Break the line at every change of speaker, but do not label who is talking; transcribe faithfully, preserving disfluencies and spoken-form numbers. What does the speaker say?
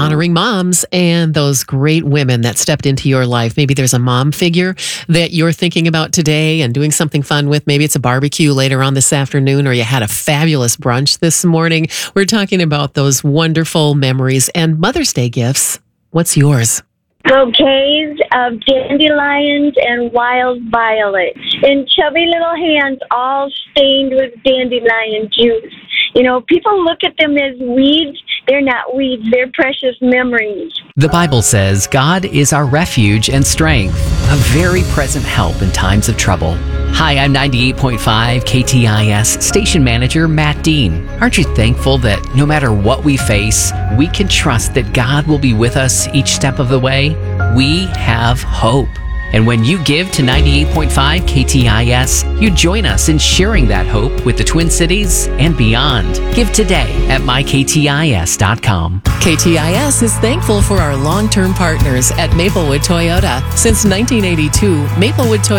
honoring moms and those great women that stepped into your life. Maybe there's a mom figure that you're thinking about today and doing something fun with. Maybe it's a barbecue later on this afternoon, or you had a fabulous brunch this morning. We're talking about those wonderful memories and Mother's Day gifts. What's yours?
Bouquets of dandelions and wild violets in chubby little hands, all stained with dandelion juice. You know, people look at them as weeds. They're not weeds. They're precious memories.
The Bible says God is our refuge and strength, a very present help in times of trouble. Hi, I'm ninety-eight point five K T I S station manager Matt Dean. Aren't you thankful that no matter what we face, we can trust that God will be with us each step of the way? We have hope. And when you give to ninety-eight point five K T I S, you join us in sharing that hope with the Twin Cities and beyond. Give today at my k t i s dot com.
K T I S is thankful for our long-term partners at Maplewood Toyota. Since nineteen eighty-two, Maplewood Toyota